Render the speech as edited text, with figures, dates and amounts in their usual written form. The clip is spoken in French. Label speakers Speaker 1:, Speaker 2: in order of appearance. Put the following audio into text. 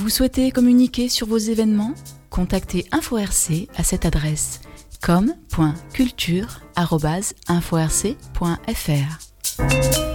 Speaker 1: Vous souhaitez communiquer sur vos événements ? Contactez InfoRC à cette adresse com.culture@inforc.fr.